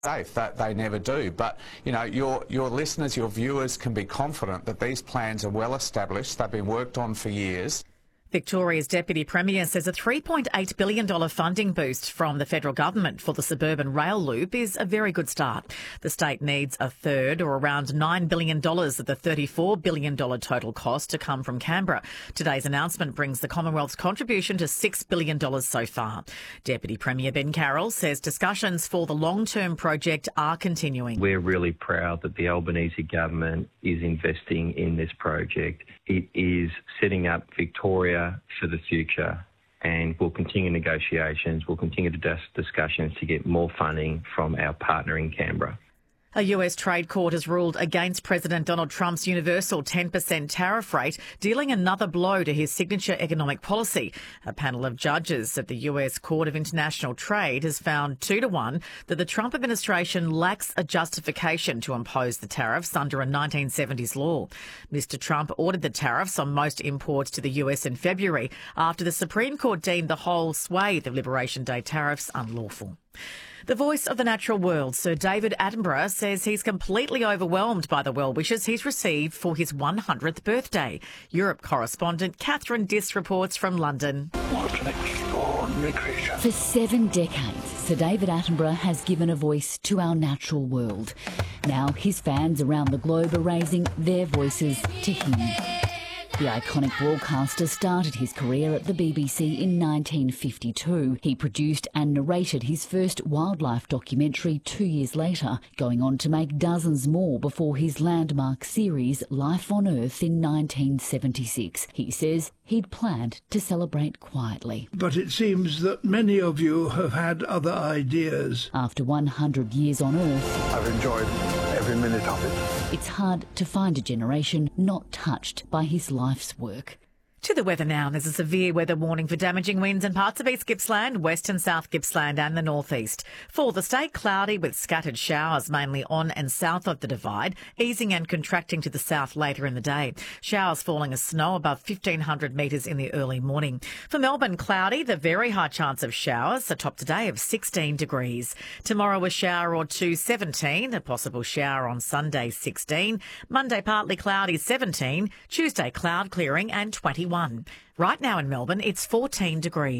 safe. That they never do. But, you know, your listeners, your viewers can be confident that these plans are well established. They've been worked on for years. Victoria's Deputy Premier says a $3.8 billion funding boost from the federal government for the suburban rail loop is a very good start. The state needs a third, or around $9 billion of the $34 billion total cost, to come from Canberra. Today's announcement brings the Commonwealth's contribution to $6 billion so far. Deputy Premier Ben Carroll says discussions for the long-term project are continuing. We're really proud that the Albanese government is investing in this project. It is setting up Victoria for the future, and we'll continue negotiations, we'll continue discussions to get more funding from our partner in Canberra. A US trade court has ruled against President Donald Trump's universal 10% tariff rate, dealing another blow to his signature economic policy. A panel of judges at the US Court of International Trade has found 2-1 that the Trump administration lacks a justification to impose the tariffs under a 1970s law. Mr. Trump ordered the tariffs on most imports to the US in February after the Supreme Court deemed the whole swathe of Liberation Day tariffs unlawful. The voice of the natural world, Sir David Attenborough, says he's completely overwhelmed by the well wishes he's received for his 100th birthday. Europe correspondent Catherine Diss reports from London. What an extraordinary creature. For 7 decades, Sir David Attenborough has given a voice to our natural world. Now his fans around the globe are raising their voices to him. The iconic broadcaster started his career at the BBC in 1952. He produced and narrated his first wildlife documentary 2 years later, going on to make dozens more before his landmark series Life on Earth in 1976. He says he'd planned to celebrate quietly. But it seems that many of you have had other ideas. After 100 years on Earth, I've enjoyed every minute of it. It's hard to find a generation not touched by his life's work. To the weather now. There's a severe weather warning for damaging winds in parts of East Gippsland, West and South Gippsland and the northeast. For the state, cloudy with scattered showers mainly on and south of the Divide, easing and contracting to the south later in the day. Showers falling as snow above 1,500 metres in the early morning. For Melbourne, cloudy, the very high chance of showers, a top today of 16 degrees. Tomorrow a shower or two, 17. A possible shower on Sunday, 16. Monday partly cloudy, 17. Tuesday cloud clearing and 21. Right now in Melbourne, it's 14 degrees.